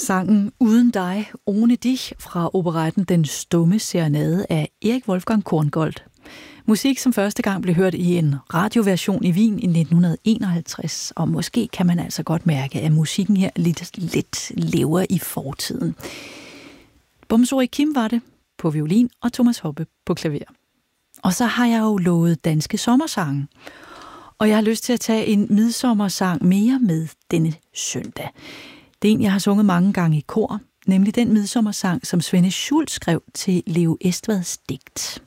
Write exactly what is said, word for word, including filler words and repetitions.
Sangen Uden dig, ohne dich fra operetten Den stumme serenade af Erik Wolfgang Korngold. Musik, som første gang blev hørt i en radioversion i Wien i nitten enoghalvtreds, og måske kan man altså godt mærke, at musikken her lidt, lidt lever i fortiden. Bumsori Kim var det på violin og Thomas Hoppe på klaver. Og så har jeg jo lovet danske sommersange, og jeg har lyst til at tage en midsommersang mere med denne søndag. Det er en, jeg har sunget mange gange i kor, nemlig den midsommersang, som Svende Schultz skrev til Leo Estvads digt.